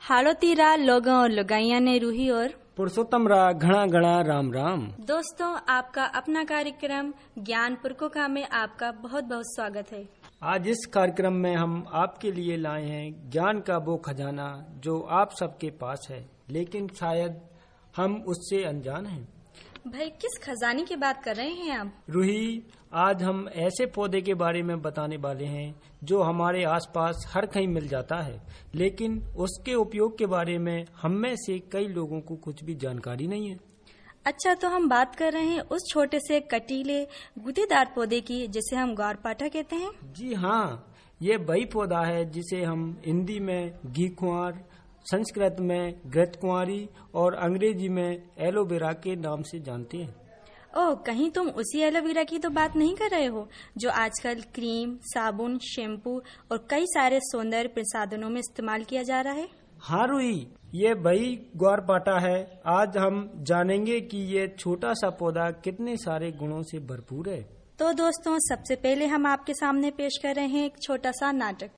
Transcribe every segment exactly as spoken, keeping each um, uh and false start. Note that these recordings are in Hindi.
हालो तीरा लोगों और लगाइया ने रूही और पुरुषोत्तम रा घना घना राम राम। दोस्तों, आपका अपना कार्यक्रम ज्ञान पुरकोखा में आपका बहुत बहुत स्वागत है। आज इस कार्यक्रम में हम आपके लिए लाए हैं ज्ञान का वो खजाना जो आप सबके पास है, लेकिन शायद हम उससे अनजान हैं। भाई, किस खजाने की बात कर रहे हैं आप? रूही, आज हम ऐसे पौधे के बारे में बताने वाले हैं जो हमारे आसपास हर कहीं मिल जाता है, लेकिन उसके उपयोग के बारे में हम में से कई लोगों को कुछ भी जानकारी नहीं है। अच्छा, तो हम बात कर रहे हैं उस छोटे से कटीले गुदेदार पौधे की जिसे हम ग्वारपाठा कहते हैं। जी हाँ, ये वही पौधा है जिसे हम हिंदी में घी कुंवर, संस्कृत में घृतकुंवारी और अंग्रेजी में एलोवेरा के नाम से जानते हैं। ओह, कहीं तुम उसी एलोवेरा की तो बात नहीं कर रहे हो जो आजकल क्रीम, साबुन, शैम्पू और कई सारे सौंदर्य प्रसाधनों में इस्तेमाल किया जा रहा है? हाँ रूही, ये वही ग्वारपाठा है। आज हम जानेंगे कि ये छोटा सा पौधा कितने सारे गुणों से भरपूर है। तो दोस्तों, सबसे पहले हम आपके सामने पेश कर रहे हैं एक छोटा सा नाटक।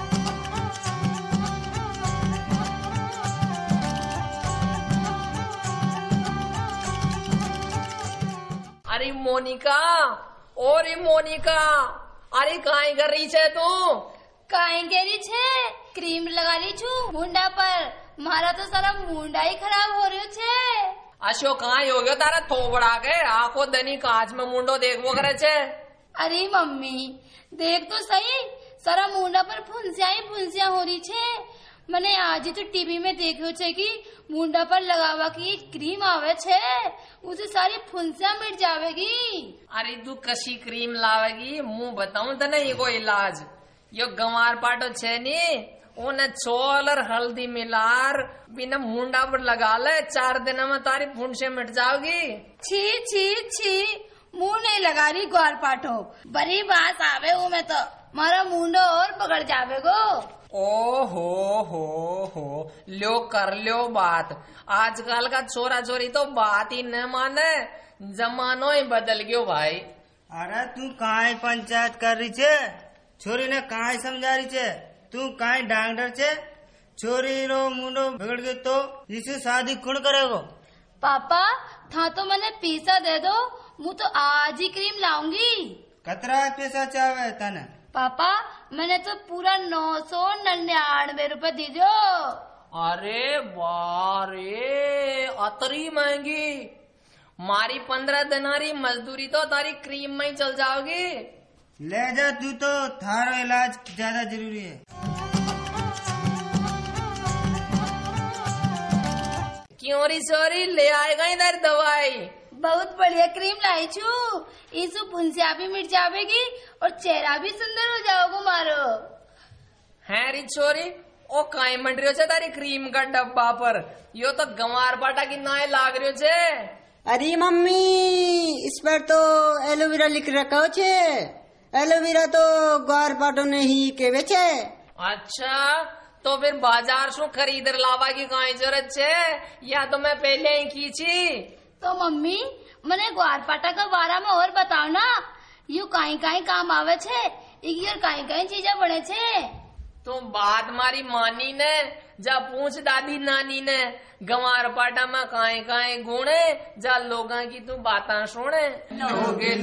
अरे मोनिका, और मोनिका, अरे काहे कर रही छे तू? काहे करी छे? क्रीम लगा ली छू मुंडा पर, मारा तो सारा मुंडा ही खराब हो रही छे। अशोक, कहाँ हो गयो तारा थोबड़ा के? आंखों दनी कांच में मुंडो देखबो करे छे। अरे मम्मी, देख तो सही, सारा मुंडा पर फुंसिया ही फुंसिया हो रही छे। मैंने आज ही तो टीवी में देखो छे कि मुंडा पर लगावा की क्रीम आवे छे, उसे सारी फुंसिया मिट जावेगी। अरे तू कशी क्रीम लावेगी? मुंह बताऊं तने ये इलाज। यो ग्वारपाठो छे नी, उन्हें छोल और हल्दी मिलार बिना मुंडा पर लगा ले, चार दिन में तारी फुंसिया मिट जाओगी। छी छी छी, मुंह नहीं लगा रही ग्वारपाठो, बड़ी बात आवे हूँ मैं तो, मारा मुंडो और पकड़ जावेगो। ओ हो हो हो, लो कर लो बात। आजकल का छोरा छोरी तो बात ही न माने, जमानो ही बदल गयो भाई। अरे तू काहे पंचायत कर रही छे? छोरी ने काहे समझा रही छे? तू काहे डांगडर छे? छोरी रो मुंडो बिगड़ गयो तो इसे शादी कौन करेगो? पापा, था तो मैंने पैसा दे दो, मुझे तो आज ही क्रीम लाऊंगी। कतरा पैसा चाहे तने? पापा, मैंने तो पूरा नौ सौ निन्यानवे रूपए दी दो। अरे बारे, अतरी महंगी। मारी पंद्रह दिनारी मजदूरी तो तारी क्रीम में ही चल जाओगी। ले जा तू, तो थारो इलाज ज्यादा जरूरी है। क्यों री सोरी, ले आएगा इधर दवाई। बहुत बढ़िया क्रीम लाई छू, इसु फुंसिया भी मिट जावेगी और चेहरा भी सुंदर हो जाओगे मारो। है री छोरी, ओ काई मंड रही हो तारी क्रीम का डब्बा पर? यो तो ग्वारपाठा की नाय लाग रही छे। अरे मम्मी, इस पर तो एलोवेरा लिख रखा छे। एलोवेरा तो ग्वारपाठो ने ही केवे छे। अच्छा, तो फिर बाजार से खरीद लावा की काई जरूरत छे? या तो मैं पहले ही खींची। तो मम्मी, मैंने ग्वारपाठा का बारे में और बताओ ना, यू काई काई काम आवे छे, इकी और काई काई चीजें बने छे। तो बात मारी मानी ने, जा पूछ दादी नानी ने, ग्वारपाठा में काई काई गुण है, जा लोगा की तू बाता सुने। लोगे